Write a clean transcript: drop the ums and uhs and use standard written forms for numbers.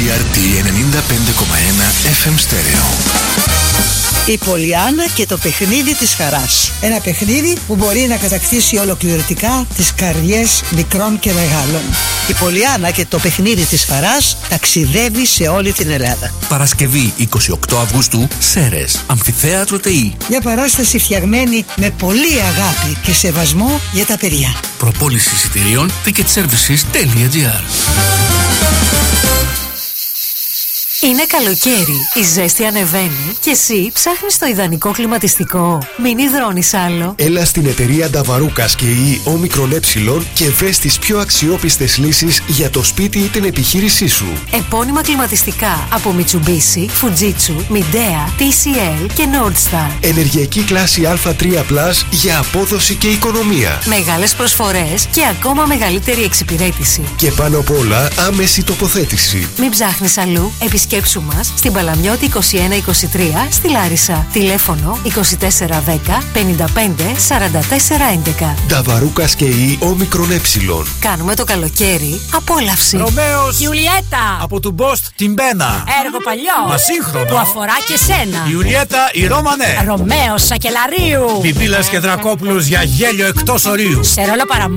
CRT 95,1 FM Stereo. Η Πολιάννα και το παιχνίδι της χαράς. Ένα παιχνίδι που μπορεί να κατακτήσει ολοκληρωτικά τις καρδιές μικρών και μεγάλων. Η Πολιάννα και το παιχνίδι της χαράς ταξιδεύει σε όλη την Ελλάδα. Παρασκευή 28 Αυγούστου, Σέρρες, Αμφιθέατρο ΤΕΗ. Μια παράσταση φτιαγμένη με πολύ αγάπη και σεβασμό για τα παιδιά. Προπόληση εισιτηρίων ticketservices.gr. Είναι καλοκαίρι, η ζέστη ανεβαίνει και εσύ ψάχνεις το ιδανικό κλιματιστικό. Μην υδρώνεις άλλο. Έλα στην εταιρεία Νταβαρούκας και η Όμικρον Ε και βρες τις πιο αξιόπιστες λύσεις για το σπίτι ή την επιχείρησή σου. Επώνυμα κλιματιστικά από Mitsubishi, Fujitsu, Midea, TCL και Nordstar. Ενεργειακή κλάση Α3+ για απόδοση και οικονομία. Μεγάλες προσφορές και ακόμα μεγαλύτερη εξυπηρέτηση. Και πάνω απ' όλα άμεση τοποθέτηση. Μην ψάχνεις αλλού, επισκέψου μας στην Παλαμιώτη 2123 στη Λάρισα. Τηλέφωνο 2410 55 44 11. Νταβαρούκας και η Όμικρον Ε. Κάνουμε το καλοκαίρι απόλαυση. Ρωμαίος Γιουλιέτα από του Μπόστ την Μπένα. Έργο παλιό Μα σύγχρονο που αφορά και σένα. Γιουλιέτα η Ρώμανε. Ρωμαίος Σακελαρίου. Πιπίλας και Δρακόπουλος για γέλιο εκτός ορίου. Σε ρόλο